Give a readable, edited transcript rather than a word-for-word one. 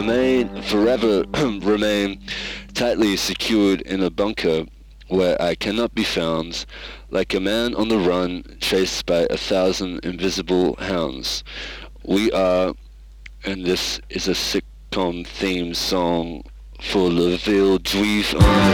forever remain tightly secured in a bunker where I cannot be found, like a man on the run, chased by 1,000 invisible hounds. We are, and this is a sitcom theme song for Le Ville Juif